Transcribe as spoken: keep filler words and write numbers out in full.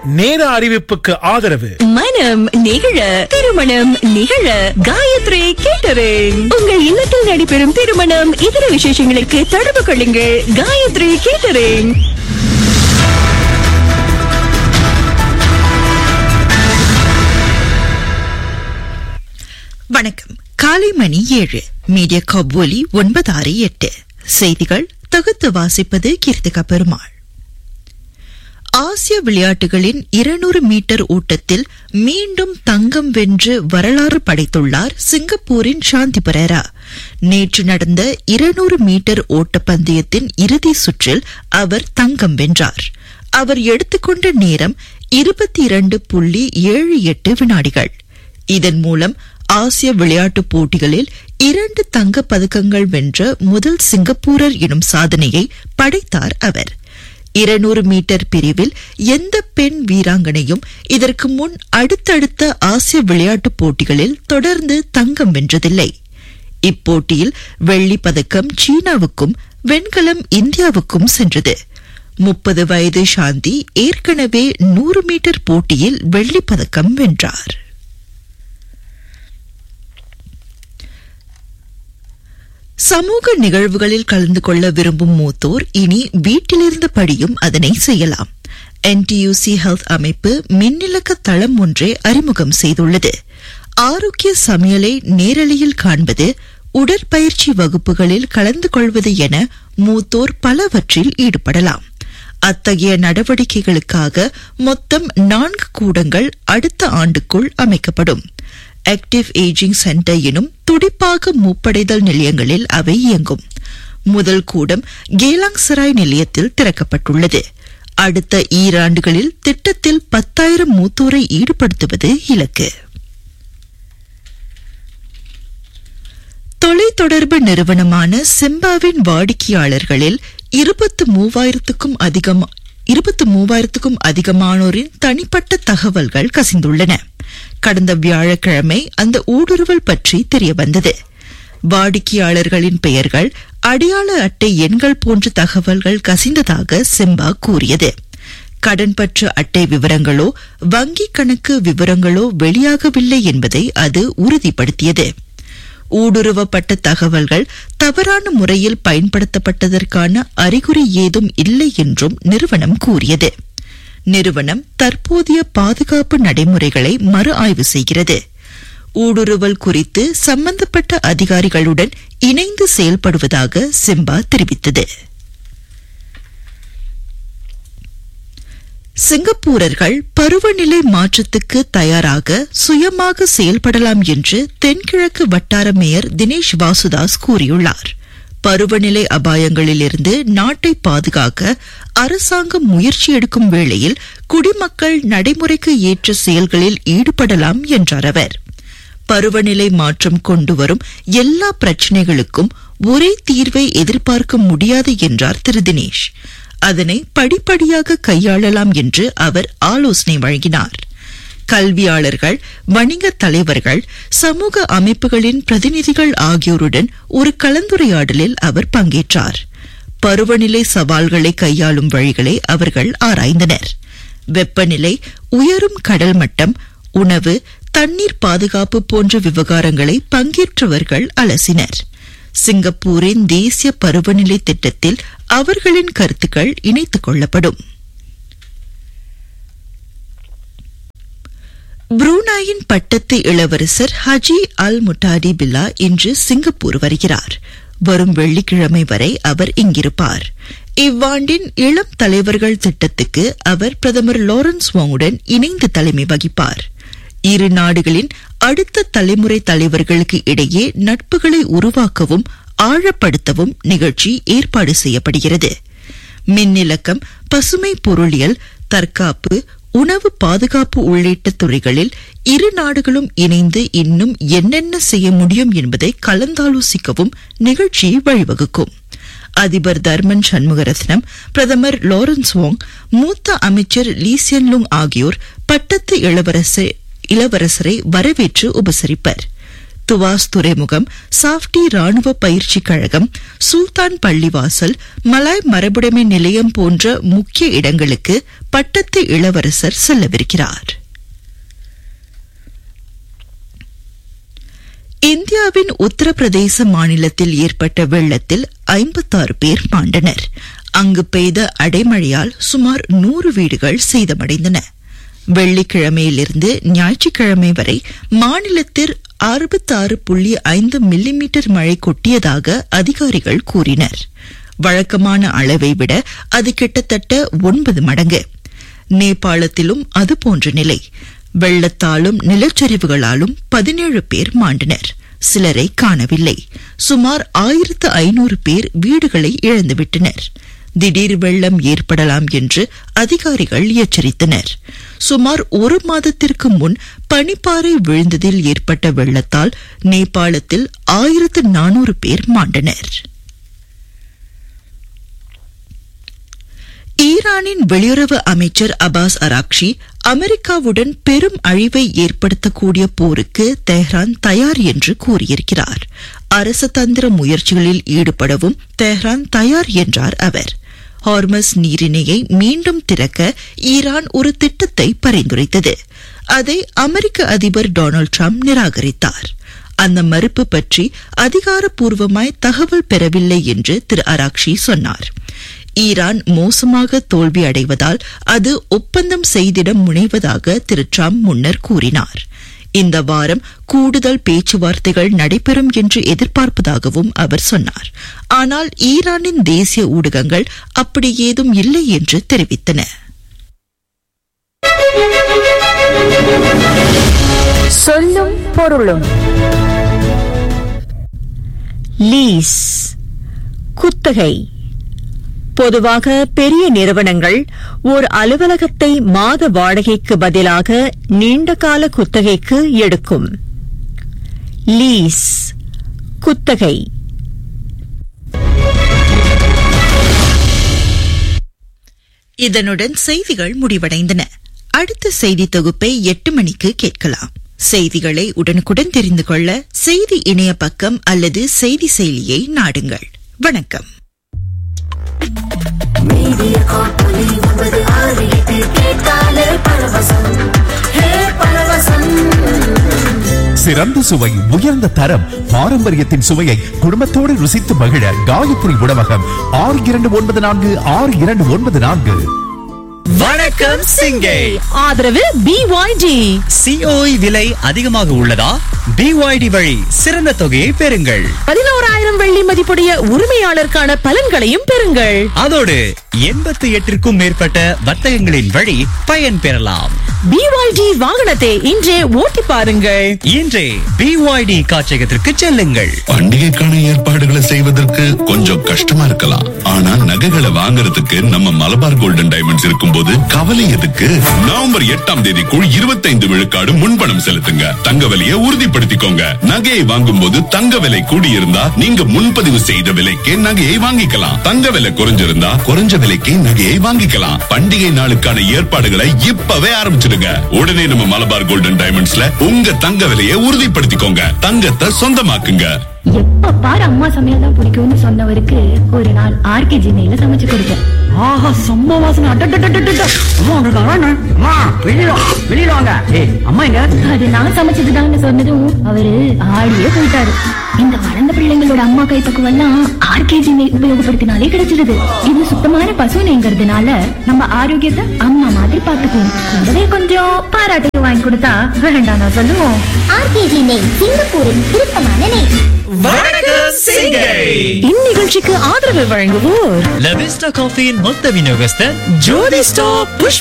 நேர அறிவிப்புக்கு ஆதரவு மனம் நிகழ திருமணம் நிகழ காயத்ரி கேட்டரிங். உங்கள் இல்லத்தில் நடைபெறும் திருமணம் இதர விசேஷங்களுக்கு தொடர்பு கொள்ளுங்கள். காயத்ரி கேட்டரிங். வணக்கம். காலை மணி ஏழு. மீடியா கபோலி ஒன்பது ஆறு எட்டு. செய்திகள் தொகுத்து வாசிப்பது கீர்த்திகா பெருமாள். ஆசிய விளையாட்டுகளின் இருநூறு மீட்டர் ஓட்டத்தில் மீண்டும் தங்கம் வென்று வரலாறு படைத்துள்ளார் சிங்கப்பூரின் சாந்தி பெரேரா. நேற்று நடந்த இருநூறு மீட்டர் ஓட்டப்பந்தயத்தின் இறுதி சுற்றில் அவர் தங்கம் வென்றார். அவர் எடுத்துக்கொண்ட நேரம் இருபத்தி இரண்டு புள்ளி ஏழு எட்டு வினாடிகள். இதன் மூலம் ஆசிய விளையாட்டுப் போட்டிகளில் இரண்டு தங்கப் பதக்கங்கள் வென்ற முதல் சிங்கப்பூரர் எனும் சாதனையை படைத்தார் அவர். இருநூறு மீட்டர் பிரிவில் எந்த பெண் வீராங்கனையும் இதற்கு முன் அடுத்தடுத்த ஆசிய விளையாட்டுப் போட்டிகளில் தொடர்ந்து தங்கம் வென்றதில்லை. இப்போட்டியில் வெள்ளி பதக்கம் சீனாவுக்கும் வெண்கலம் இந்தியாவுக்கும் சென்றது. முப்பது வயது சாந்தி ஏற்கனவே நூறு மீட்டர் போட்டியில் வெள்ளி பதக்கம் வென்றார். சமூக நிகழ்வுகளில் கலந்து கொள்ள விரும்பும் மூத்தோர் இனி வீட்டிலிருந்தபடியும் அதனை செய்யலாம். என் டி யூ சி ஹெல்த் அமைப்பு மின்னிலக்க தளம் ஒன்றை அறிமுகம் செய்துள்ளது. ஆரோக்கிய சமையலை நேரலையில் காண்பது, உடற்பயிற்சி வகுப்புகளில் கலந்து கொள்வது என மூத்தோர் பலவற்றில் ஈடுபடலாம். அத்தகைய நடவடிக்கைகளுக்காக மொத்தம் நான்கு கூடங்கள் அடுத்த ஆண்டுக்குள் அமைக்கப்படும். ஆக்டிவ் ஏஜிங் சென்டர் எனும் துடிப்பாக மூப்படைதல் நிலையங்களில் அவை இயங்கும். முதல் கூடம் கேலாங் சராய் நிலையத்தில் திறக்கப்பட்டுள்ளது. அடுத்த ஈராண்டுகளில் திட்டத்தில் பத்தாயிரம் மூத்தோரை ஈடுபடுத்துவது இலக்கு. தொலைத்தொடர்பு நிறுவனமான சிம்பாவின் வாடிக்கையாளர்களில் இருபத்தி மூவாயிரத்துக்கும் அதிகம் இருபத்தி மூவாயிரத்துக்கும் அதிகமானோரின் தனிப்பட்ட தகவல்கள் கசிந்துள்ளன. கடந்த வியாழக்கிழமை அந்த ஊடுருவல் பற்றி தெரியவந்தது. வாடிக்கையாளர்களின் பெயர்கள், அடையாள அட்டை எண்கள் போன்ற தகவல்கள் கசிந்ததாக சிம்பா கூறியது. கடன்பற்று அட்டை விவரங்களோ வங்கி கணக்கு விவரங்களோ வெளியாகவில்லை என்பதை அது உறுதிப்படுத்தியது. ஊடுருவப்பட்ட தகவல்கள் தவறான முறையில் பயன்படுத்தப்பட்டதற்கான அறிகுறி ஏதும் இல்லை என்றும் நிறுவனம் கூறியது. நிறுவனம் தற்போதைய பாதுகாப்பு நடைமுறைகளை மறு ஆய்வு செய்கிறது. ஊடுருவல் குறித்து சம்பந்தப்பட்ட அதிகாரிகளுடன் இணைந்து செயல்படுவதாக சிம்பா தெரிவித்தது. சிங்கப்பூரர்கள் பருவநிலை மாற்றத்துக்கு தயாராக சுயமாக செயல்படலாம் என்று தென்கிழக்கு வட்டார மேயர் தினேஷ் வாசுதாஸ் கூறியுள்ளார். பருவநிலை அபாயங்களிலிருந்து நாட்டை பாதுகாக்க அரசாங்கம் முயற்சி எடுக்கும் வேளையில் குடிமக்கள் நடைமுறைக்கு ஏற்ற செயல்களில் ஈடுபடலாம் என்றார் அவர். பருவநிலை மாற்றம் கொண்டுவரும் எல்லா பிரச்சினைகளுக்கும் ஒரே தீர்வை எதிர்பார்க்க முடியாது என்றார் திரு தினேஷ். அதனை படிப்படியாக கையாளலாம் என்று அவர் ஆலோசனை வழங்கினார். கல்வியாளர்கள், வணிக தலைவர்கள், சமூக அமைப்புகளின் பிரதிநிதிகள் ஆகியோருடன் ஒரு கலந்துரையாடலில் அவர் பங்கேற்றார். பருவநிலை சவால்களை கையாளும் வழிகளை அவர்கள் ஆராய்ந்தனர். வெப்பநிலை, உயரும் கடல் மட்டம், உணவு, தண்ணீர் பாதுகாப்பு போன்ற விவகாரங்களை பங்கேற்றவர்கள் அலசினர். சிங்கப்பூரின் தேசிய பருவநிலை திட்டத்தில் அவர்களின் கருத்துக்கள் இணைத்துக் கொள்ளப்படும். புரூனாயின் பட்டத்து இளவரசர் ஹஜி அல் முட்டாடி பில்லா இன்று சிங்கப்பூர் வருகிறார். வரும் வெள்ளிக்கிழமை வரை அவர் இங்கிருப்பார். இவ்வாண்டின் இளம் தலைவர்கள் திட்டத்துக்கு அவர் பிரதமர் லாரன்ஸ் வாங்குடன் இணைந்து தலைமை வகிப்பார். இரு நாடுகளின் அடுத்த தலைமுறை தலைவர்களுக்கு இடையே நட்புகளை உருவாக்கவும் ஆழப்படுத்தவும் நிகழ்ச்சி ஏற்பாடு செய்யப்படுகிறது. மின்னிலக்கம், பசுமை பொருளியல், தற்காப்பு, உணவு பாதுகாப்பு உள்ளிட்ட துறைகளில் இரு நாடுகளும் இணைந்து இன்னும் என்னென்ன செய்ய முடியும் என்பதை கலந்தாலோசிக்கவும் நிகழ்ச்சி வழிவகுக்கும். அதிபர் தர்மன் சண்முகரத்னம், பிரதமர் லாரன்ஸ் வாங், மூத்த அமைச்சர் லீ சியன் லூங் ஆகியோர் பட்டத்து இளவரசரை வரவேற்று உபசரிப்பர். துவாஸ் துறைமுகம், சாஃப்டி ராணுவ பயிற்சி கழகம், சுல்தான் பள்ளிவாசல், மலாய் மரபுடைமை நிலையம் போன்ற முக்கிய இடங்களுக்கு பட்டத்து இளவரசர் செல்லவிருக்கிறார். இந்தியாவின் உத்தரப்பிரதேச மாநிலத்தில் ஏற்பட்ட வெள்ளத்தில் ஐம்பத்தாறு பேர் மாண்டனர். அங்கு பெய்த அடைமழையால் சுமார் நூறு வீடுகள் சேதமடைந்தன. வெள்ளிக்கிழமையிலிருந்து ஞாயிற்றுக்கிழமை வரை மாநிலத்தில் அறுபத்தாறு புள்ளி ஐந்து மில்லிமீட்டர் மழை கொட்டியதாக அதிகாரிகள் கூறினர். வழக்கமான அளவை விட அது கிட்டத்தட்ட ஒன்பது மடங்கு. நேபாளத்திலும் அதுபோன்ற நிலை. வெள்ளத்தாலும் நிலச்சரிவுகளாலும் பதினேழு பேர் மாண்டனர். சிலரை காணவில்லை. சுமார் ஆயிரத்து ஐநூறு பேர் வீடுகளை இழந்துவிட்டனர். திடீர் வெள்ளம் ஏற்படலாம் என்று அதிகாரிகள் எச்சரித்தனர். சுமார் ஒரு மாதத்திற்கு முன் பனிப்பாறை விழுந்ததில் ஏற்பட்ட வெள்ளத்தால் நேபாளத்தில் ஆயிரத்து நானூறு பேர் மாண்டனர். ஈரானின் வெளியுறவு அமைச்சர் அபாஸ் அராக்ஷி அமெரிக்காவுடன் பெரும் அழிவை ஏற்படுத்தக்கூடிய போருக்கு தெஹ்ரான் தயார் என்று கூறியிருக்கிறார். அரசதந்திர முயற்சிகளில் ஈடுபடவும் தெஹ்ரான் தயார் என்றார் அவர். ஹார்மஸ் நீரிணையை மீண்டும் திறக்க ஈரான் ஒரு திட்டத்தை பரிந்துரைத்தது. அதை அமெரிக்க அதிபர் டொனால்டு டிரம்ப் நிராகரித்தார். அந்த மறுப்பு பற்றி அதிகாரப்பூர்வமாய் தகவல் பெறவில்லை என்று திரு அராக்ஷி சொன்னார். ஈரான் மோசமாக தோல்வி அடைவதால் அது ஒப்பந்தம் செய்திட முனைவதாக திரு டிரம்ப் முன்னர் கூறினார். இந்த வாரம் கூடுதல் பேச்சுவார்த்தைகள் நடைபெறும் என்று எதிர்பார்ப்பதாகவும் அவர் சொன்னார். ஆனால் ஈரானின் தேசிய ஊடகங்கள் அப்படி ஏதும் இல்லை என்று தெரிவித்தன. சொல்லும் பொருளும். லீஸ், குத்தகை. பொதுவாக பெரிய நிறுவனங்கள் ஓர் அலுவலகத்தை மாத வாடகைக்கு பதிலாக நீண்டகால குத்தகைக்கு எடுக்கும். லீஸ், குத்தகை. இதனுடன் செய்திகள் முடிவடைந்தன. அடுத்த செய்தி தொகுப்பை எட்டு மணிக்கு கேட்கலாம். செய்திகளை உடனுக்குடன் தெரிந்து கொள்ள செய்தி இணைய பக்கம் அல்லது செய்தி செயலியை நாடுங்கள். வணக்கம். சிறந்த சுவை, உயர்ந்த தரம், பாரம்பரியத்தின் சுவையை குடும்பத்தோடு ருசித்து மகிழ காயத்ரி உணவகம். ஆறு இரண்டு ஒன்பது நான்கு ஆறு இரண்டு ஒன்பது நான்கு. வணக்கம் சிங்கை. ஆதரவு பிஒய்டி. சிஓஇ விலை அதிகமாக உள்ளதா? பிஒய்டி வழி சிறந்த தொகையை பெறுங்கள். பதினோராயிரம் வெள்ளி மதிப்புடைய உரிமையாளருக்கான பலன்களையும் பெறுங்கள். அதோடு எண்பத்தி எட்டிற்கும் மேற்பட்ட வர்த்தகங்களின் வழி பயன் பெறலாம். பிஒய்டி வாகனத்தை இன்றே ஓட்டி பாருங்கள். இன்றே பிஒய்டி காட்சியகத்திற்கு செல்லுங்கள். பண்டிகைக்கான ஏற்பாடுகளை செய்வதற்கு கொஞ்சம் கஷ்டமா இருக்கலாம். ஆனா நகைகளை வாங்குறதுக்கு நம்ம மலபார் கோல்டன் டைமண்ட்ஸ் இருக்கும் போது கவலை எதுக்கு? நவம்பர் எட்டாம் தேதிக்குள் இருபத்தைந்து விழுக்காடு முன்பணம் செலுத்துங்க. தங்க விலையை உறுதிப்படுத்திக்கோங்க. நகையை வாங்கும் போது தங்க விலை கூடியிருந்தா நீங்க முன்பதிவு செய்த விலைக்கே நகையை வாங்கிக்கலாம். தங்க விலை குறைஞ்சிருந்தா குறைஞ்ச விலைக்கு நகையை வாங்கிக்கலாம். பண்டிகை நாளுக்கான ஏற்பாடுகளை இப்பவே ஆரம்பிச்சிடுங்க. உடனே நம்ம மலபார் கோல்டன் டைமண்ட்ஸ்ல உங்க தங்க விலையை உறுதிப்படுத்திக்கோங்க. தங்கத்தை சொந்தமாக்குங்க. எப்ப பாரு அம்மா சமையல் தான் பிடிக்கும்னு சொன்னவருக்கு ஒரு நாள் ஆர்கே ஜினையில சமைச்சு கொடுத்தேன். ஆஹா, செம்ம வாசனை. வெளியில வாங்க. அம்மா எங்க? அது நான் சமைச்சதுதான்னு சொன்னதும் அவரு ஆடியே போயிட்டாரு. இந்த வளர்ந்த பிள்ளைங்களோட அம்மா கைப்பக்குவம் எல்லாம் ஆர்கே ஜினை உபயோகப்படுத்தினாலே கிடைச்சிருது. இது சுத்தமான பசு நெய்ங்கிறதுனால நம்ம ஆரோக்கியத்தை அம்மா மாதிரி பாத்துக்குவோம். கூடவே கொஞ்சம் பாராட்டுக்கு வாங்கி கொடுத்தா வேண்டாம் நான் சொல்லுவோம். ஆர்கே ஜினை சிங்கப்பூரின் விருப்பமான நெய். வணக்கம் சிங்கை. இந்நிகழ்ச்சிக்கு ஆதரவு வழங்குவோர் லவிஸ்டா காஃபியின் மொத்த விநியோகஸ்தர் ஜோதி ஸ்டாப் புஷ்